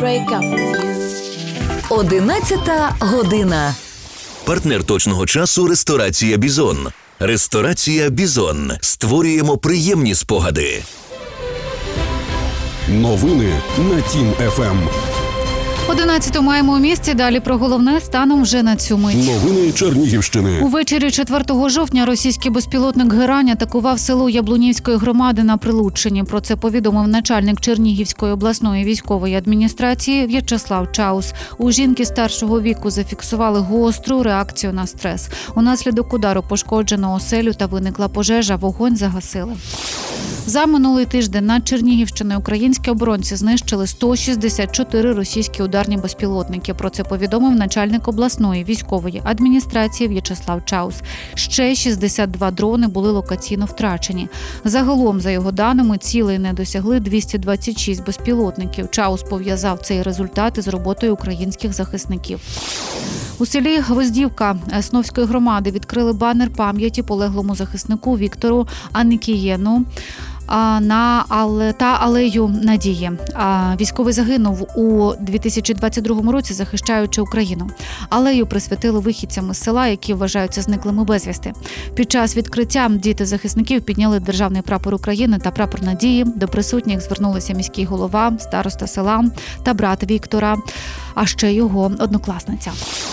break up with you. 11 година. Партнер точного часу – ресторація «Бізон». Ресторація «Бізон». Створюємо приємні спогади. Новини на Тім-ФМ. 11 маємо у місті. Далі про головне станом вже на цю мить. Новини Чернігівщини. Увечері 4 жовтня російський безпілотник «Герань» атакував село Яблунівської громади на Прилуччині. Про це повідомив начальник Чернігівської обласної військової адміністрації В'ячеслав Чаус. У жінки старшого віку зафіксували гостру реакцію на стрес. Унаслідок удару пошкоджено оселю та виникла пожежа. Вогонь загасили. За минулий тиждень над Чернігівщиною українські оборонці знищили 164 російські ударні безпілотники. Про це повідомив начальник обласної військової адміністрації В'ячеслав Чаус. Ще 62 дрони були локаційно втрачені. Загалом, за його даними, цілей не досягли 226 безпілотників. Чаус пов'язав цей результат із роботою українських захисників. У селі Гвоздівка Сновської громади відкрили банер пам'яті полеглому захиснику Віктору Анікієну та алею Надії. Військовий загинув у 2022 році, захищаючи Україну. Алею присвятили вихідцям із села, які вважаються зниклими безвісти. Під час відкриття діти захисників підняли державний прапор України та прапор Надії. До присутніх звернулися міський голова, староста села та брат Віктора, а ще його однокласниця.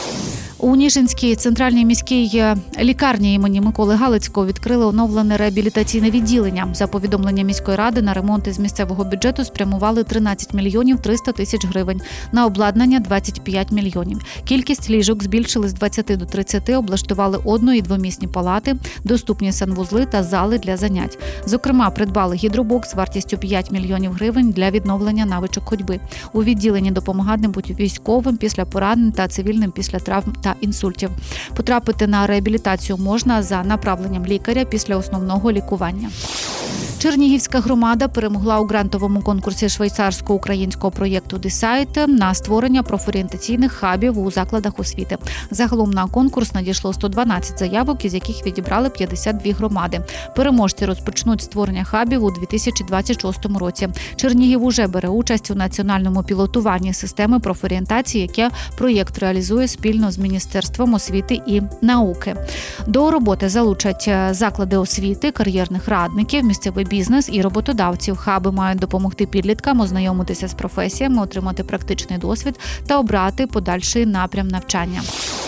У Ніжинській центральній міській лікарні імені Миколи Галицького відкрили оновлене реабілітаційне відділення. За повідомленням міської ради, на ремонт із місцевого бюджету спрямували 13 мільйонів 300 тисяч гривень, на обладнання – 25 мільйонів. Кількість ліжок збільшили з 20 до 30, облаштували одно- і двомісні палати, доступні санвузли та зали для занять. Зокрема, придбали гідробокс вартістю 5 мільйонів гривень для відновлення навичок ходьби. У відділенні допомагатимуть військовим після поранень та цивільним після травм та інсультів. Потрапити на реабілітацію можна за направленням лікаря після основного лікування. Чернігівська громада перемогла у грантовому конкурсі швейцарсько-українського проєкту «Десайт» на створення профорієнтаційних хабів у закладах освіти. Загалом на конкурс надійшло 112 заявок, із яких відібрали 52 громади. Переможці розпочнуть створення хабів у 2026 році. Чернігів уже бере участь у національному пілотуванні системи профорієнтації, яке проєкт реалізує спільно з Міністерством освіти і науки. До роботи залучать заклади освіти, кар'єрних радників, місцевий бізнес і роботодавців. Хаби мають допомогти підліткам ознайомитися з професіями, отримати практичний досвід та обрати подальший напрям навчання.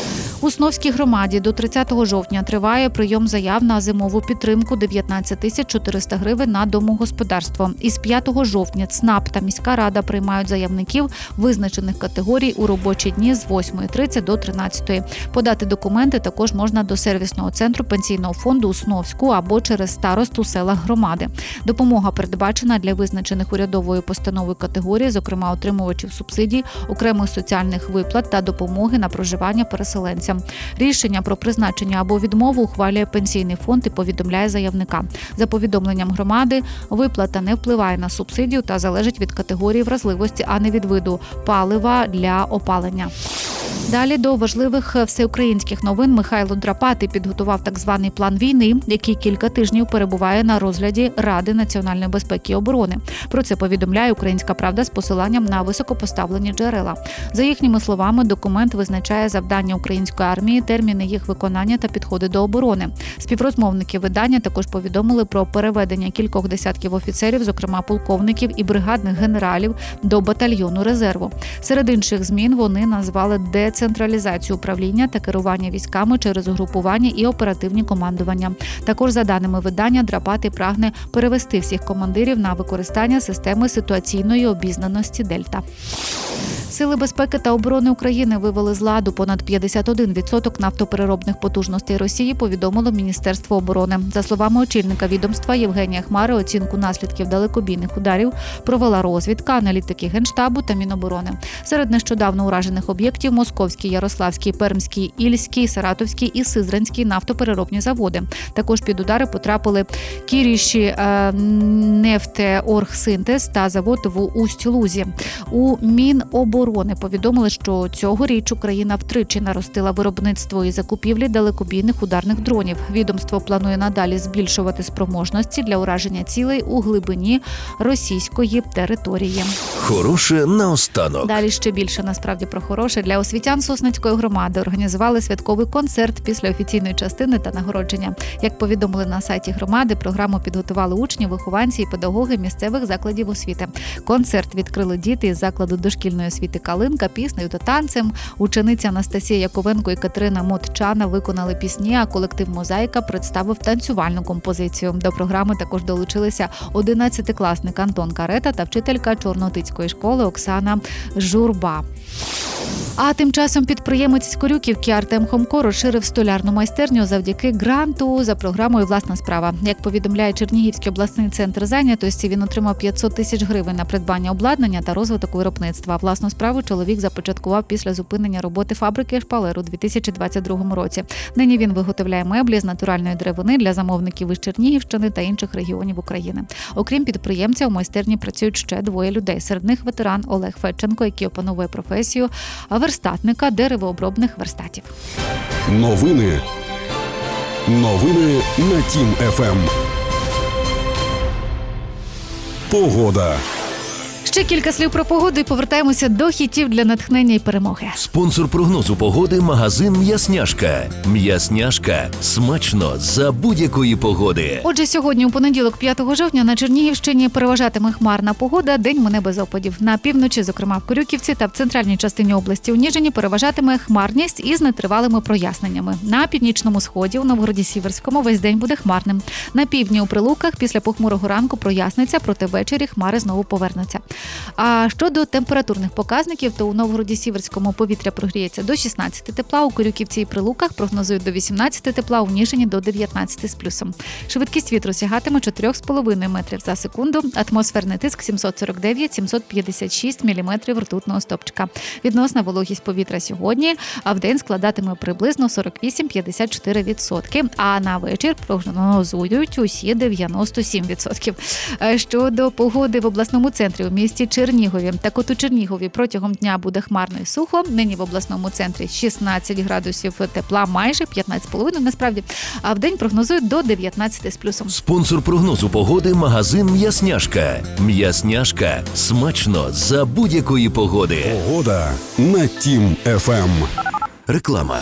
У Сновській громаді до 30 жовтня триває прийом заяв на зимову підтримку 19 400 гривень на домогосподарство. Із 5 жовтня ЦНАП та міська рада приймають заявників визначених категорій у робочі дні з 8:30 до 13:00. Подати документи також можна до сервісного центру пенсійного фонду у Сновську або через старосту села громади. Допомога передбачена для визначених урядовою постановою категорії, зокрема отримувачів субсидій, окремих соціальних виплат та допомоги на проживання переселенцям. Рішення про призначення або відмову ухвалює пенсійний фонд і повідомляє заявника. За повідомленням громади, виплата не впливає на субсидію та залежить від категорії вразливості, а не від виду палива для опалення. Далі до важливих всеукраїнських новин. Михайло Драпатий підготував так званий план війни, який кілька тижнів перебуває на розгляді Ради національної безпеки і оборони. Про це повідомляє «Українська правда» з посиланням на високопоставлені джерела. За їхніми словами, документ визначає завдання української армії, терміни їх виконання та підходи до оборони. Співрозмовники видання також повідомили про переведення кількох десятків офіцерів, зокрема полковників і бригадних генералів, до батальйону резерву. Серед інших змін вони назвали децентралізацію управління та керування військами через угрупування і оперативні командування. Також, за даними видання, Драпатий прагне перевести всіх командирів на використання системи ситуаційної обізнаності «Дельта». Сили безпеки та оборони України вивели з ладу понад 51% нафтопереробних потужностей Росії, повідомило Міністерство оборони. За словами очільника відомства Євгенія Хмари, оцінку наслідків далекобійних ударів провела розвідка, аналітики Генштабу та Міноборони. Серед нещодавно уражених об'єктів – Московський, Ярославський, Пермський, Ільський, Саратовський і Сизранський нафтопереробні заводи. Також під удари потрапили Кіріші Нефтеоргсинтез та завод в Усть-Лузі. У Міноборони оборони повідомили, що цьогоріч Україна втричі наростила виробництво і закупівлі далекобійних ударних дронів. Відомство планує надалі збільшувати спроможності для ураження цілей у глибині російської території. Хороше наостанок. Далі ще більше, насправді, про хороше. Для освітян Сосницької громади організували святковий концерт після офіційної частини та нагородження. Як повідомили на сайті громади, програму підготували учні, вихованці і педагоги місцевих закладів освіти. Концерт відкрили діти із закладу дошкільної освіти «Калинка» піснею та танцем. Учениця Анастасія Яковенко і Катерина Мотчана виконали пісні, а колектив «Мозаїка» представив танцювальну композицію. До програми також долучилися 11-класник Антон Карета та вчителька Чорнотицької школи Оксана Журба. А тим часом підприємець з Корюківки Артем Хомко розширив столярну майстерню завдяки гранту за програмою «Власна справа». Як повідомляє Чернігівський обласний центр зайнятості, він отримав 500 тисяч гривень на придбання обладнання та розвиток виробництва. Власну справу чоловік започаткував після зупинення роботи фабрики «Шпалер» у 2022 році. Нині він виготовляє меблі з натуральної деревини для замовників із Чернігівщини та інших регіонів України. Окрім підприємця, у майстерні працюють ще двоє людей. Серед них ветеран Олег Федченко, який опановує професію верстатника деревообробних верстатів. Новини на Тім ФМ. Погода. Ще кілька слів про погоду і повертаємося до хітів для натхнення і перемоги. Спонсор прогнозу погоди – магазин «М'ясняшка». «М'ясняшка» – смачно за будь-якої погоди. Отже, сьогодні, у понеділок, 5 жовтня, на Чернігівщині переважатиме хмарна погода, день мине без опадів. На півночі, зокрема в Корюківці та в центральній частині області у Ніжині, переважатиме хмарність із нетривалими проясненнями. На північному сході, у Новгороді-Сіверському, весь день буде хмарним. На півдні у Прилуках після похмурого ранку проясниться, проте ввечері хмари знову повернуться. А щодо температурних показників, то у Новгороді-Сіверському повітря прогріється до 16 тепла, у Корюківці і Прилуках прогнозують до 18 тепла, у Ніжині до 19 з плюсом. Швидкість вітру сягатиме 4,5 метрів за секунду, атмосферний тиск 749-756 міліметрів ртутного стовпчика. Відносна вологість повітря сьогодні, а вдень складатиме приблизно 48-54%, а на вечір прогнозують усі 97%. Щодо погоди в обласному центрі у місті Чернігові. Так от у Чернігові протягом дня буде хмарно і сухо. Нині в обласному центрі 16 градусів тепла, майже 15,5 насправді, а вдень прогнозують до 19 з плюсом. Спонсор прогнозу погоди – магазин «М'ясняшка». «М'ясняшка» – смачно за будь-якої погоди. Погода на Тім ФМ. Реклама.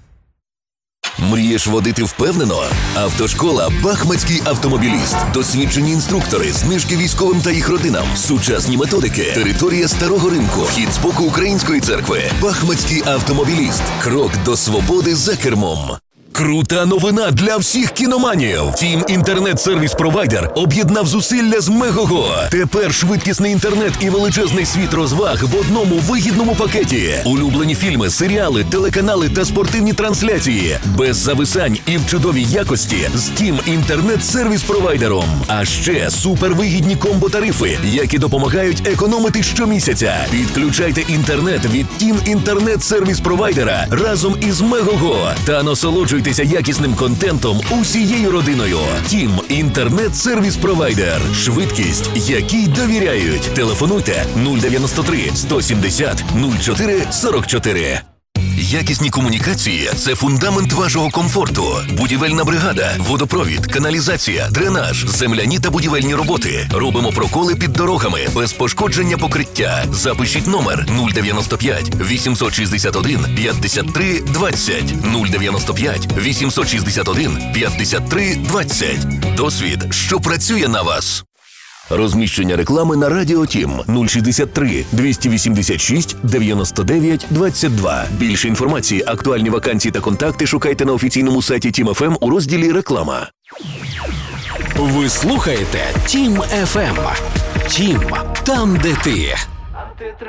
Мрієш водити впевнено? Автошкола «Бахмацький автомобіліст». Досвідчені інструктори, знижки військовим та їх родинам, сучасні методики, територія Старого ринку, вхід з боку Української церкви. «Бахмацький автомобіліст». Крок до свободи за кермом. Крута новина для всіх кіноманів. Тім інтернет-сервіс-провайдер об'єднав зусилля з Мегого. Тепер швидкісний інтернет і величезний світ розваг в одному вигідному пакеті. Улюблені фільми, серіали, телеканали та спортивні трансляції. Без зависань і в чудовій якості з Тім інтернет-сервіс-провайдером. А ще супервигідні комбо-тарифи, які допомагають економити щомісяця. Підключайте інтернет від Тім інтернет-сервіс-провайдера разом із Мегого та насолоджуйтесь якісним контентом усією родиною. Тім інтернет-сервіс-провайдер. Швидкість, якій довіряють. Телефонуйте 093 170 04 44. Якісні комунікації – це фундамент вашого комфорту. Будівельна бригада, водопровід, каналізація, дренаж, земляні та будівельні роботи. Робимо проколи під дорогами, без пошкодження покриття. Запишіть номер 095 861 53 20. 095 861 53 20. Досвід, що працює на вас. Розміщення реклами на Радіо Тім 063 286 99 22. Більше інформації, актуальні вакансії та контакти шукайте на офіційному сайті Тім ФМ у розділі «Реклама». Ви слухаєте Тім ФМ. Тім – там, де ти.